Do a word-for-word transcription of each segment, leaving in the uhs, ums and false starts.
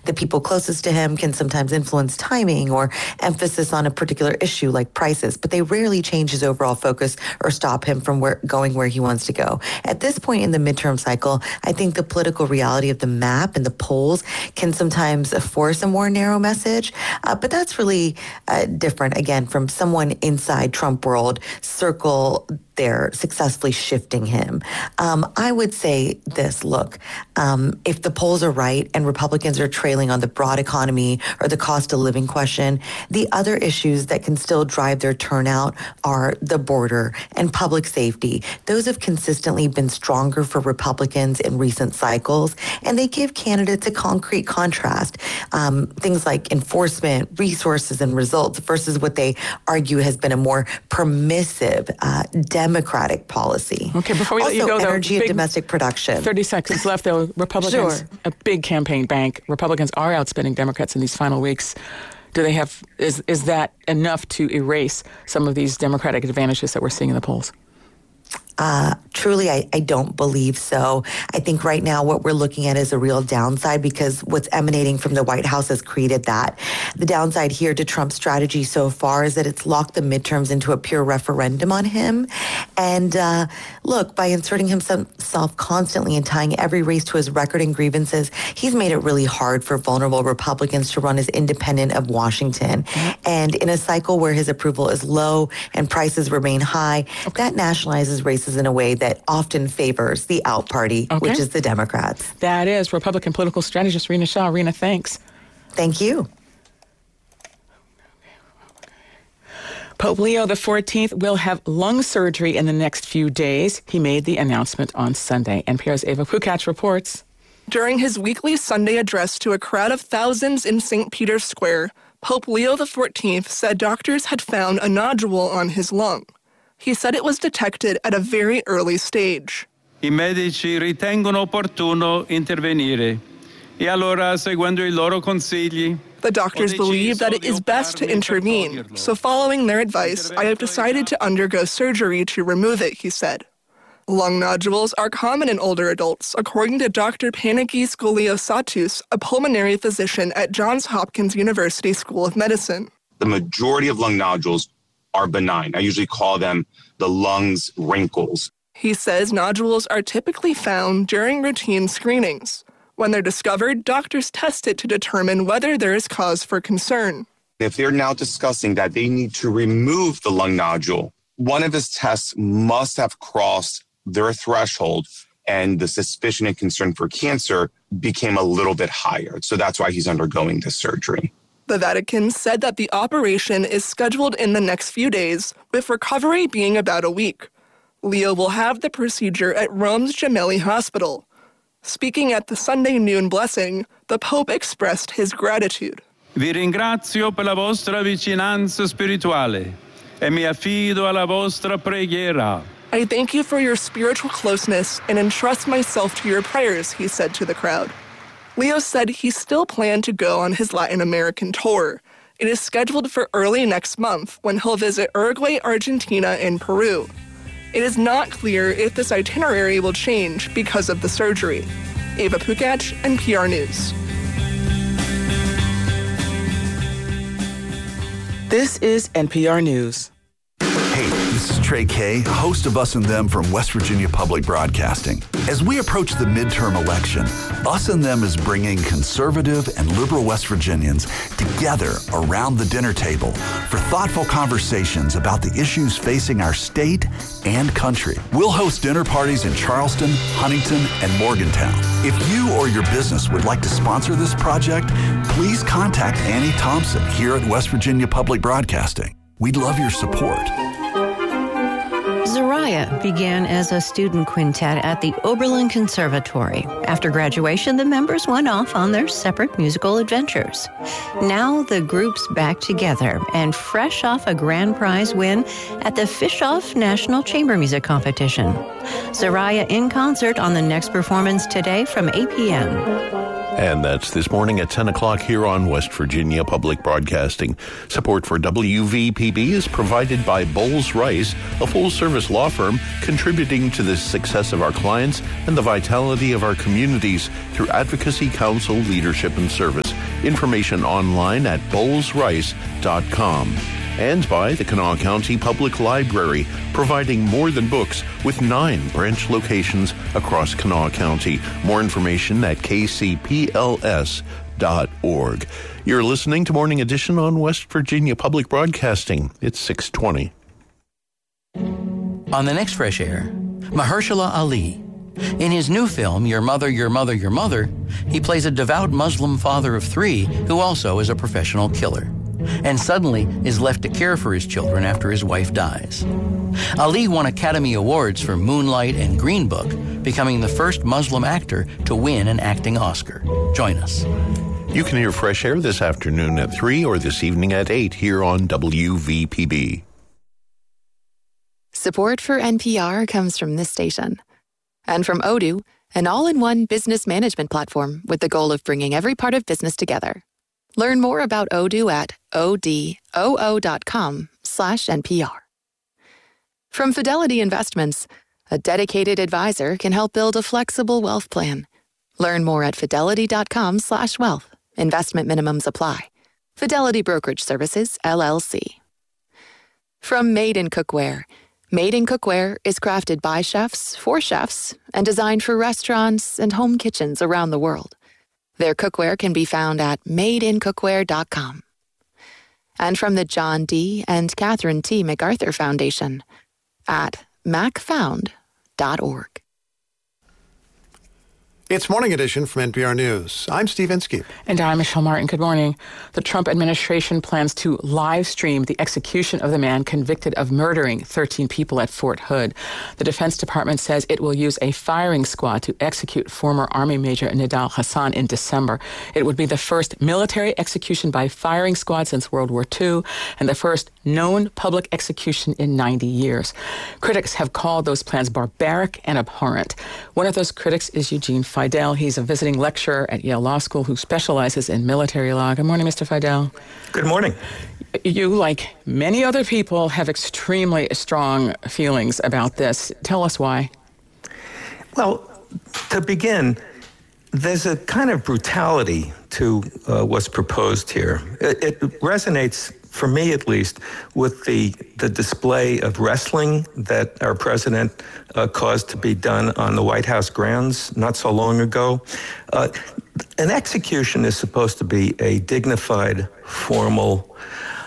The people closest to him can sometimes influence timing or emphasis on a particular issue like prices, but they rarely change his overall focus or stop him from where, going where he wants to go. At this point in the midterm cycle, I think the political reality of the map and the polls can sometimes force a more narrow message, uh, but that's really uh, different, again, from someone inside Trump world circle there successfully shifting him. Um, I would say this, look, um, if the polls are right and Republicans are trailing on the broad economy or the cost of living question, the other issues that can still drive their turnout are the border and public safety. Those have consistently been stronger for Republicans in recent cycles, and they give candidates a concrete contrast. Um, things like enforcement, resources, and results versus what they argue has been a more permissive, uh, Democratic policy. Okay, before we also, let you go, though, energy and domestic production. thirty seconds left, though. Republicans, Sure. a big campaign bank. Republicans are outspending Democrats in these final weeks. Do they have, is, is that enough to erase some of these Democratic advantages that we're seeing in the polls? Uh, truly, I, I don't believe so. I think right now what we're looking at is a real downside because what's emanating from the White House has created that. The downside here to Trump's strategy so far is that it's locked the midterms into a pure referendum on him. And uh, look, by inserting himself constantly and tying every race to his record and grievances, he's made it really hard for vulnerable Republicans to run as independent of Washington. And in a cycle where his approval is low and prices remain high, okay. that nationalizes races in a way that often favors the out party, okay. which is the Democrats. That is Republican political strategist Rena Shaw. Rena, thanks. Thank you. Pope Leo the fourteenth will have lung surgery in the next few days. He made the announcement on Sunday. N P R's Ava Pukach reports. During his weekly Sunday address to a crowd of thousands in Saint Peter's Square, Pope Leo the fourteenth said doctors had found a nodule on his lung. He said it was detected at a very early stage. I medici ritengono opportuno intervenire e allora, seguendo I loro consigli, the doctors believe that it is best to intervene, so following their advice, I have decided to undergo surgery to remove it, he said. Lung nodules are common in older adults, according to Doctor Panagis Goliossatus, a pulmonary physician at Johns Hopkins University School of Medicine. The majority of lung nodules are benign. I usually call them the lungs wrinkles. He says nodules are typically found during routine screenings. When they're discovered, doctors test it to determine whether there is cause for concern. If they're now discussing that they need to remove the lung nodule, one of his tests must have crossed their threshold, and the suspicion and concern for cancer became a little bit higher. So that's why he's undergoing this surgery. The Vatican said that the operation is scheduled in the next few days, with recovery being about a week. Leo will have the procedure at Rome's Gemelli Hospital. Speaking at the Sunday noon blessing, the Pope expressed his gratitude. Vi ringrazio per la vostra vicinanza spirituale e mi affido alla vostra preghiera. I thank you for your spiritual closeness and entrust myself to your prayers, he said to the crowd. Leo said he still planned to go on his Latin American tour. It is scheduled for early next month when he'll visit Uruguay, Argentina, and Peru. It is not clear if this itinerary will change because of the surgery. Ava Pukach, N P R News. This is N P R News. Hey, this is Trey Kay, host of Us and Them from West Virginia Public Broadcasting. As we approach the midterm election, Us and Them is bringing conservative and liberal West Virginians together around the dinner table for thoughtful conversations about the issues facing our state and country. We'll host dinner parties in Charleston, Huntington, and Morgantown. If you or your business would like to sponsor this project, please contact Annie Thompson here at West Virginia Public Broadcasting. We'd love your support. Zariah began as a student quintet at the Oberlin Conservatory. After graduation, the members went off on their separate musical adventures. Now the group's back together and fresh off a grand prize win at the Fishoff National Chamber Music Competition. Zariah in concert on the next performance today from eight p.m. And that's this morning at ten o'clock here on West Virginia Public Broadcasting. Support for W V P B is provided by Bowles Rice, a full-service law firm contributing to the success of our clients and the vitality of our communities through advocacy, counsel, leadership, and service. Information online at bowles rice dot com. And by the Kanawha County Public Library, providing more than books with nine branch locations across Kanawha County. More information at k c p l s dot org. You're listening to Morning Edition on West Virginia Public Broadcasting. It's six twenty. On the next Fresh Air, Mahershala Ali. In his new film, Your Mother, Your Mother, Your Mother, he plays a devout Muslim father of three who also is a professional killer, and suddenly is left to care for his children after his wife dies. Ali won Academy Awards for Moonlight and Green Book, becoming the first Muslim actor to win an acting Oscar. Join us. You can hear Fresh Air this afternoon at three or this evening at eight here on W V P B. Support for N P R comes from this station. And from Odoo, an all-in-one business management platform with the goal of bringing every part of business together. Learn more about Odoo at odoo.com slash NPR. From Fidelity Investments, a dedicated advisor can help build a flexible wealth plan. Learn more at fidelity.com slash wealth. Investment minimums apply. Fidelity Brokerage Services, L L C. From Made in Cookware. Made in Cookware is crafted by chefs for chefs and designed for restaurants and home kitchens around the world. Their cookware can be found at made in cookware dot com. And from the John D. and Catherine T. MacArthur Foundation at mac found dot org. It's Morning Edition from N P R News. I'm Steve Inskeep. And I'm Michelle Martin. Good morning. The Trump administration plans to live stream the execution of the man convicted of murdering thirteen people at Fort Hood. The Defense Department says it will use a firing squad to execute former Army Major Nidal Hasan in December. It would be the first military execution by firing squad since World War Two and the first known public execution in ninety years. Critics have called those plans barbaric and abhorrent. One of those critics is Eugene Fidel. He's a visiting lecturer at Yale Law School who specializes in military law. Good morning, Mister Fidel. Good morning. You, like many other people, have extremely strong feelings about this. Tell us why. Well, to begin, there's a kind of brutality to uh, what's proposed here. It, it resonates, for me at least, with the the display of wrestling that our president uh, caused to be done on the White House grounds not so long ago. Uh, an execution is supposed to be a dignified, formal,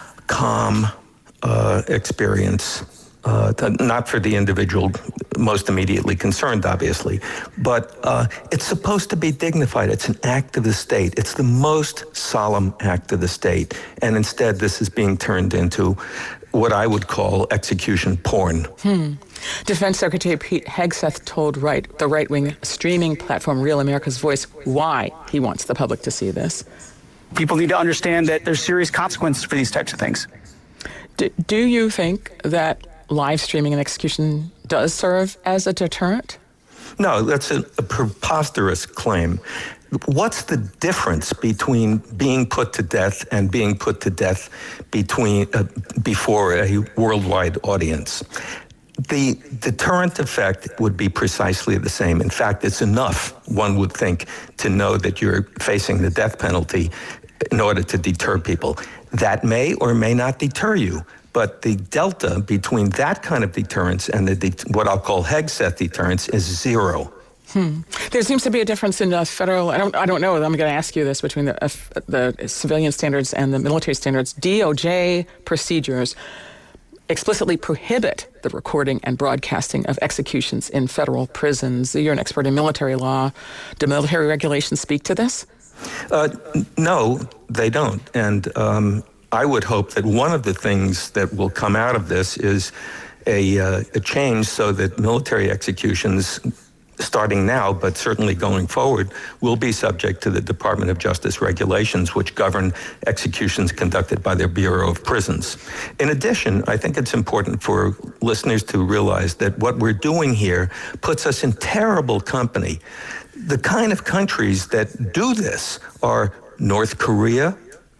calm uh, experience. Uh, not for the individual most immediately concerned, obviously, but uh, it's supposed to be dignified. It's an act of the state. It's the most solemn act of the state. And instead, this is being turned into what I would call execution porn. Hmm. Defense Secretary Pete Hegseth told right, the right-wing streaming platform Real America's Voice why he wants the public to see this. People need to understand that there's serious consequences for these types of things. Do, do you think that live streaming an execution does serve as a deterrent? No, that's a, a preposterous claim. What's the difference between being put to death and being put to death between uh, before a worldwide audience? The deterrent effect would be precisely the same. In fact, it's enough, one would think, to know that you're facing the death penalty in order to deter people. That may or may not deter you. But the delta between that kind of deterrence and the de- what I'll call Hegseth deterrence is zero. Hmm. There seems to be a difference in uh, federal, I don't, I don't know, I'm going to ask you this, between the, uh, the civilian standards and the military standards. D O J procedures explicitly prohibit the recording and broadcasting of executions in federal prisons. You're an expert in military law. Do military regulations speak to this? Uh, no, they don't. And um, I would hope that one of the things that will come out of this is a, uh, a change so that military executions, starting now, but certainly going forward, will be subject to the Department of Justice regulations, which govern executions conducted by their Bureau of Prisons. In addition, I think it's important for listeners to realize that what we're doing here puts us in terrible company. The kind of countries that do this are North Korea,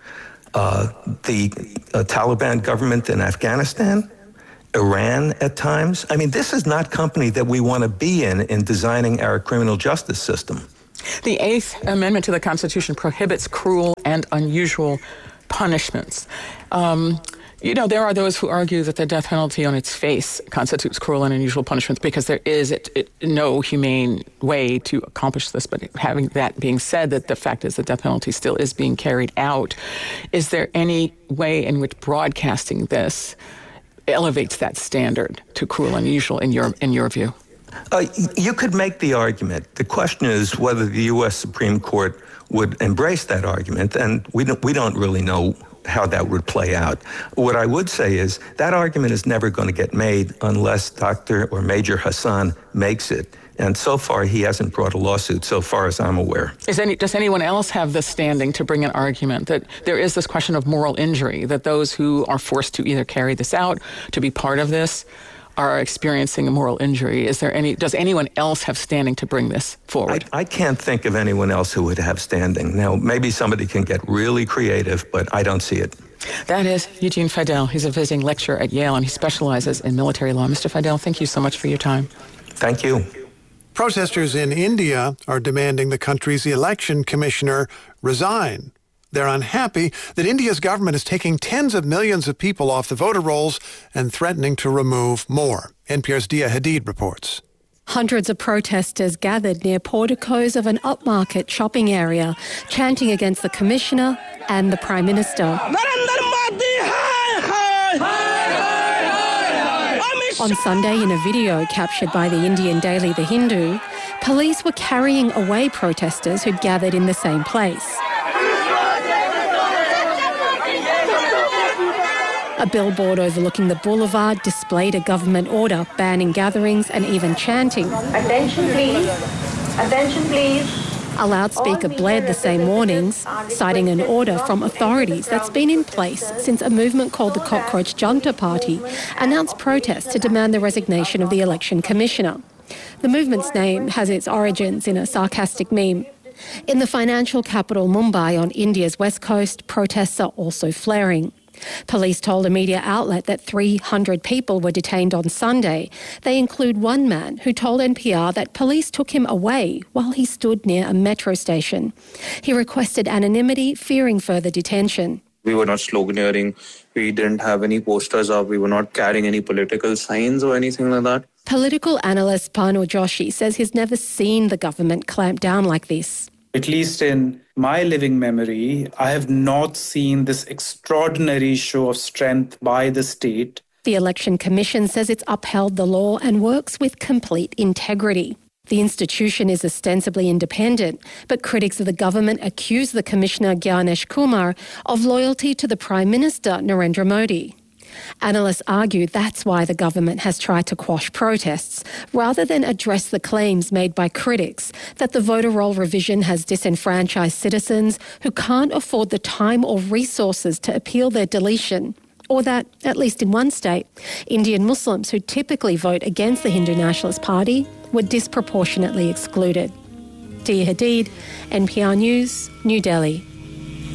Uh, the uh, Taliban government in Afghanistan, Iran at times. I mean, this is not company that we want to be in in designing our criminal justice system. The Eighth Amendment to the Constitution prohibits cruel and unusual punishments. Um, you know, there are those who argue that the death penalty on its face constitutes cruel and unusual punishments because there is it, it, no humane way to accomplish this. But having that being said, that the fact is the death penalty still is being carried out. Is there any way in which broadcasting this elevates that standard to cruel and unusual in your in your view? Uh, you could make the argument. The question is whether the U S Supreme Court would embrace that argument, and we don't, we don't really know how that would play out. What I would say is that argument is never going to get made unless Doctor or Major Hassan makes it. And so far, he hasn't brought a lawsuit, so far as I'm aware. Is any, does anyone else have the standing to bring an argument that there is this question of moral injury, that those who are forced to either carry this out, to be part of this, are experiencing a moral injury? Is there any? Does anyone else have standing to bring this forward? I, I can't think of anyone else who would have standing. Now, maybe somebody can get really creative, but I don't see it. That is Eugene Fidel. He's a visiting lecturer at Yale, and he specializes in military law. Mister Fidel, thank you so much for your time. Thank you. Protesters in India are demanding the country's election commissioner resign. They're unhappy that India's government is taking tens of millions of people off the voter rolls and threatening to remove more. N P R's Dia Hadid reports. Hundreds of protesters gathered near porticos of an upmarket shopping area, chanting against the commissioner and the Prime Minister. On Sunday, in a video captured by the Indian daily The Hindu, police were carrying away protesters who'd gathered in the same place. A billboard overlooking the boulevard displayed a government order banning gatherings and even chanting. Attention please, attention please. A loudspeaker blared the same warnings, citing an order from authorities that's been in place since a movement called the Cockroach Junta Party announced protests to demand the resignation of the election commissioner. The movement's name has its origins in a sarcastic meme. In the financial capital Mumbai on India's west coast, protests are also flaring. Police told a media outlet that three hundred people were detained on Sunday. They include one man who told N P R that police took him away while he stood near a metro station. He requested anonymity, fearing further detention. We were not sloganeering. We didn't have any posters up. We were not carrying any political signs or anything like that. Political analyst Panu Joshi says he's never seen the government clamp down like this. At least in my living memory, I have not seen this extraordinary show of strength by the state. The Election Commission says it's upheld the law and works with complete integrity. The institution is ostensibly independent, but critics of the government accuse the Commissioner Gyanesh Kumar of loyalty to the Prime Minister Narendra Modi. Analysts argue that's why the government has tried to quash protests, rather than address the claims made by critics that the voter roll revision has disenfranchised citizens who can't afford the time or resources to appeal their deletion, or that, at least in one state, Indian Muslims who typically vote against the Hindu Nationalist Party were disproportionately excluded. Dia Hadid, N P R News, New Delhi.